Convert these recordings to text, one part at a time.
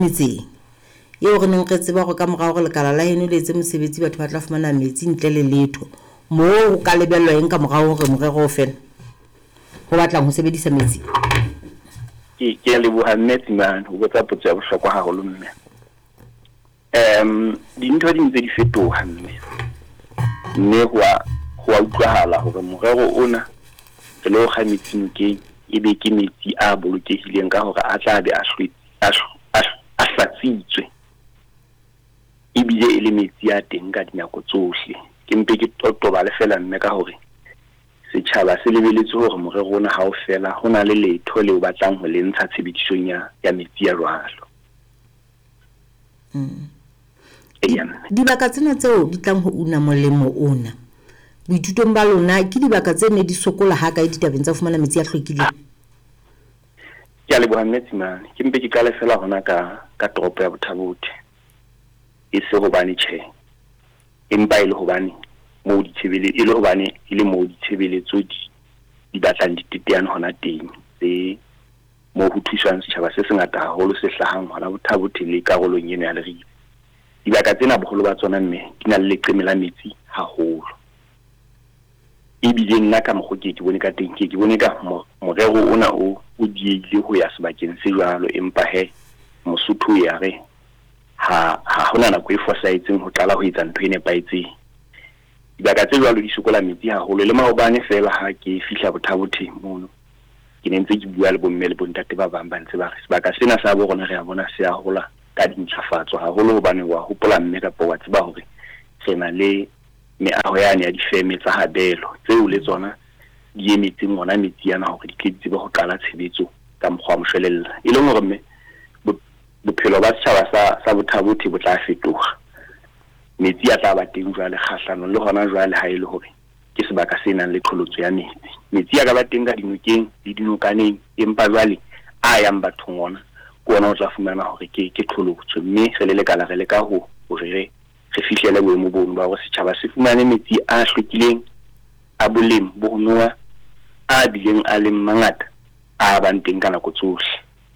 metseng eo re neng re tseba go ka morao go lekala la heno le etse mosebetsi batho ba tla fumana metsi ntle le letho mo o ka lebellwa eng ka morao gore morero o fela go batlang ho sebedisa metsi ke leboha metsi man ho botsa potso ya bohlokwa haholo mme dintho di ntse di fetoha mme ho utlwahala hore morero ona ke lo ga metsi nokeng e be ke metsi a bolokehileng ka hore a tla be a hlatsitswe ebile e le metsi a teng ka dinako tsohle ke mpe ke totoba le fela mme ka hore setjhaba se lebeletse hore morero ona ha o fela ho na le letho le o batlang ho lentsha tshebedisong ya metsi ya jwalo. Dibaka tsena tseo di tlang ho una molemo ona boithutong ba lona ke dibaka tse ne di sokola ha ka ditabeng tsa fumana metsi a hlwekileng. Ke a leboha metsi mane ke mpe ke qale fela hona ka toropo ya Bothabothe e se hobane tjhe empa ile hobane mo ditshebele ile hobane ile mo ditshebeletso di batlang diteteano hona teng tse mo ho thusang setjhaba se sengata haholo se hlahang hona Bothabothe le karolong eno ya Leribe. Dibaka tsena boholo ba tsona mme di na le leqeme la metsi haholo ebile nna ka mokgoke ke bone ka teng ke bone ka morero ona o diile ho ya sebakeng se jwalo empa he Mosotho ya re ha hona nako e fosaetseng ho qala ho etsa ntho e nepaetseng. Dibaka tse jwalo di sokola metsi haholo le maobane fela ha ke fihla Bothabothe mono ke ne ntse ke bua le bomme le bontate ba bang ba ntse ba re sebaka sena sa bo rona re a bona se a hola ka dintlafatso haholo hobane wa hopola mme ka wa tseba hore re na le meaho yane ya difeme tsa habelo tseo le tsona di emetseng ngona metsi yana hore di tle tsebe ho qala tshebetso ka mokgwa moshwelella e leng hore mme bophelo ba setjhaba sa Bothabothe bo tla fetoha metsi a tla ba teng jwale kgahlano le hona jwale ha ile hore ke sebaka se nang le qholotso ya metsi a ka ba teng ka dinokeng le dinokaneng empa jwale a yang bathong ona ko ona o tla fumana hore ke qholotso mme re le lekala re le ka ho re fihlele boemo bono ba hore setjhaba se fumane metsi a hlwekileng a boleng bo noa a bileng a le mangata a bang teng ka nako tsohle.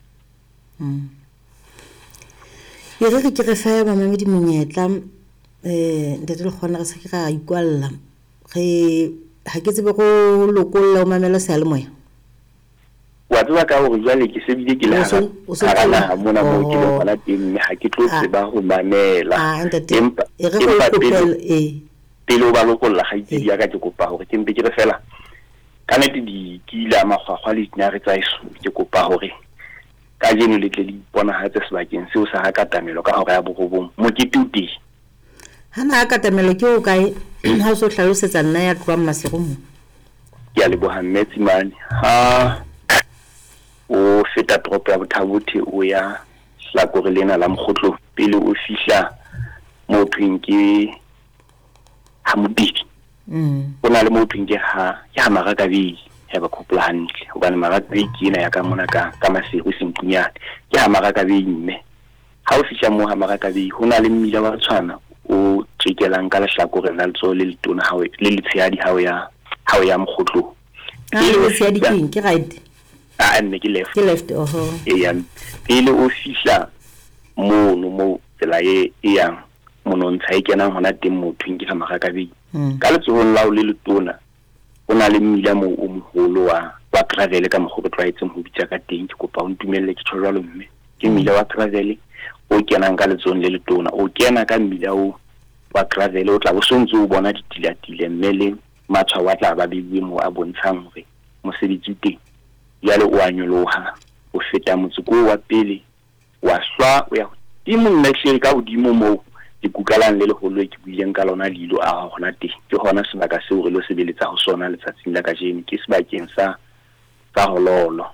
Ye re ke re fa mamedi monyetla ntate le khona re se ke ra ikwalla re ha ke tsebe go lokolla o mamela sa le moya wa tseba ka hore jwale ke sebile ke le ha mona mo ke le bona teng ha ke tlo tseba ho mamela empa pele o ba lokolla ga itse ya ka ke kopa hore ke mpe ke re fela ka nete di kila makgwakgwa le dinare tsa iso ke kopa hore ka jeno le tle le bona ha tse sebakeng seo sa ha katamelo ka hore ya borobong mo ke tuti hana katamelo ke o kae ha o so hlalosetsa nna ya tloa Maseru mo ke a leboha metsi mane ha o feta toropo ya Bothabothe o ya Hlakore lena la Mokgotlo pele o fihla mo thweng ke Hamudiki o na le mo thweng ke ha Marakabi ya ba khopola hantle hobane Marakabi ke ena ya ka mona ka Maseru Sentunyane ke ha Marakabi mme ha o fihla mo ha Marakabi ho na le mmila wa tshwana o tsekelang ka Hlakore la letso le letona ha le letshehadi ha o ya Mokgotlo le letshehadi ke right nne ke left pele o fihla mo tsela e yang monontsha e kenang hona teng mothweng ke Marakabi ka letsohong la o le letona o na le mmila mo o moholo wa travel ka mokgwa o tlwaetseng ho bitsa ka teng ke kopa o ntumelle ke tsholo jwalo mme ke mmila wa travel o kenang ka letsohong le letona o kena ka mmila o wa travel o tla bo sontso o bona ditilatile mme le matshwao wa tla ba bibwe mo a bontshang hore mosebetsi teng yale o a nyoloha o feta motsoko wa pele wa hlwa o ya dimong next ka hodimo mo dikukalang le leholo ke buileng ka lona lilo a hona teng ke hona sebaka seo re lo sebeletsa ho sona letsatsing la kajeno ke sebakeng sa hololo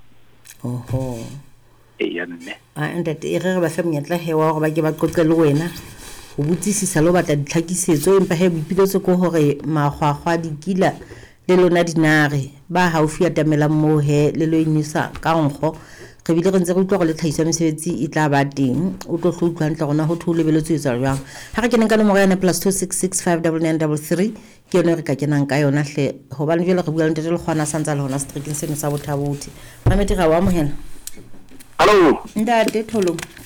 ya mme ntate e re ba fa monyetla hewa hore ba ke ba qoqe le wena ho botsisisa lo batla ditlhakisetso empa he boipilotse ko hore makgwakgwa dikila le lona dinare ba haufi atamela mo he le lo inisa ka nkgo re bile re ntse re utlwa go le tlhahiso mesebetsi e tla ba teng o tlo hlotla ntla gona ho thole beletse etsa jwang ha re keneng ka nomoro ya +266599933 ke yone re ka kenang ka yona hle ho ba le jela re bua le ntetele gona santsa le hona streaking seno sa Bothabothe mamete ga wa mohela hallo ntate tholo